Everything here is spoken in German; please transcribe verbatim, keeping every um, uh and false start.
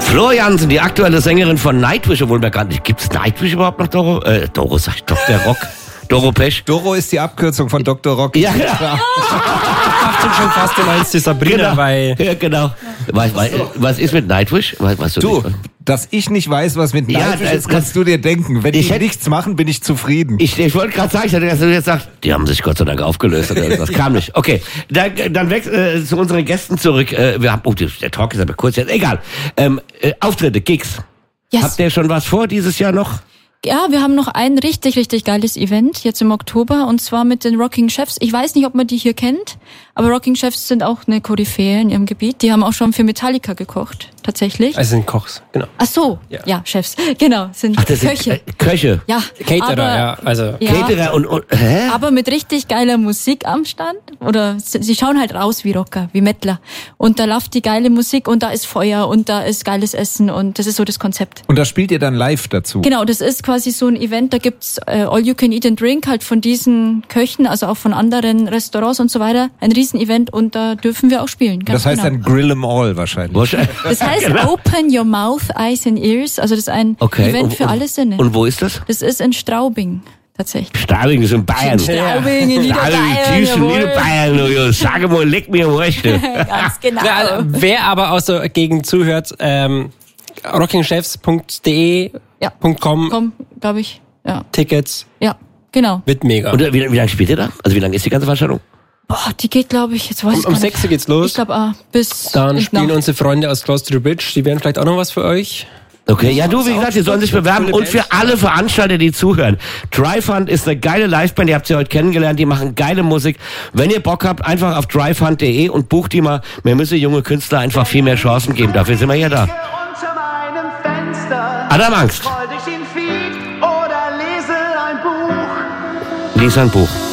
Flo Jansen, die aktuelle Sängerin von Nightwish, obwohl mir gar nicht, gibt's Nightwish überhaupt noch, Doro? Äh, Doro sag ich doch, der Rock. Doro Pesch. Doro ist die Abkürzung von Doktor Rock. Ja, ja. Ich dachte schon fast, du meinst die Sabrina, Genau. weil... Ja, genau. Was, was, was ist mit Nightwish? Was, was du, Du, nicht? dass ich nicht weiß, was mit Ja, Nightwish das ist, kannst du dir denken. Wenn Ich die hätt- nichts machen, bin ich zufrieden. Ich, ich wollte gerade sagen, ich hatte dass du jetzt sagst, die haben sich Gott sei Dank aufgelöst. Oder das kam nicht. Okay, dann, dann weg äh, zu unseren Gästen zurück. Äh, wir haben, oh, der Talk ist aber kurz jetzt. Egal. Ähm, äh, Auftritte, Gigs. Yes. Habt ihr schon was vor dieses Jahr noch? Ja, wir haben noch ein richtig, richtig geiles Event jetzt im Oktober und zwar mit den Rocking Chefs. Ich weiß nicht, ob man die hier kennt, aber Rocking Chefs sind auch eine Koryphäe in ihrem Gebiet. Die haben auch schon für Metallica gekocht, tatsächlich. Also sind Kochs, genau. Ach so, Ja. ja, Chefs, genau, sind Ach, das Köche. sind äh, Köche. Ja, Caterer, aber, ja, also... ja, Caterer und, und hä? aber mit richtig geiler Musik am Stand. Oder sie sie schauen halt raus wie Rocker, wie Mettler. Und da läuft die geile Musik und da ist Feuer und da ist geiles Essen und das ist so das Konzept. Und da spielt ihr dann live dazu. Genau, das ist quasi so ein Event, da gibt's äh, All You Can Eat and Drink halt von diesen Köchen, also auch von anderen Restaurants und so weiter. Ein Riesen-Event und da dürfen wir auch spielen. Ganz Das heißt genau. dann Grill 'em All wahrscheinlich. Wahrscheinlich. Das heißt Genau. Open Your Mouth, Eyes and Ears. Also das ist ein Okay. Event und, für und, alle Sinne. Und wo ist das? Das ist in Straubing tatsächlich. Straubing ist in Bayern. Straubing in Straubing, Niederbayern. tiefsten jawohl. Niederbayern. du, du. Sag mal, leck mir am Arsch. du. Ganz genau. Ja, wer aber aus der Gegend zuhört, ähm, rockingchefs punkt de, Ja. .com, Komm, glaube ich. Ja, Tickets, ja, genau. wird mega. Und äh, wie, wie lange spielt ihr da? Also wie lange ist die ganze Veranstaltung? Boah, die geht, glaube ich, jetzt weiß ich Um, um gar nicht. sechs Uhr geht's los. Ich glaube, ah, bis Dann in spielen Nacht. unsere Freunde aus Close to the Bridge, die werden vielleicht auch noch was für euch. Okay, ja du, wie gesagt, die sollen sich bewerben und für alle Veranstalter, die zuhören. Dryfund ist eine geile Liveband, ihr habt sie heute kennengelernt, die machen geile Musik. Wenn ihr Bock habt, einfach auf dryfund punkt de und bucht die mal. Wir müssen junge Künstler einfach viel mehr Chancen geben, dafür sind wir hier da. Unter meinem Fenster Adam Angst, scroll ich in Feed oder lese ein Buch. lies ein Buch.